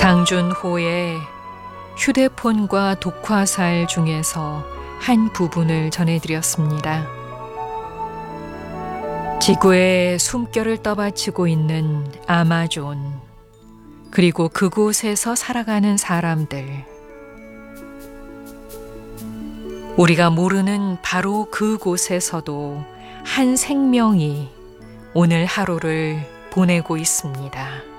장준호의 휴대폰과 독화살 중에서 한 부분을 전해드렸습니다. 지구의 숨결을 떠받치고 있는 아마존, 그리고 그곳에서 살아가는 사람들, 우리가 모르는 바로 그곳에서도 한 생명이 오늘 하루를 보내고 있습니다.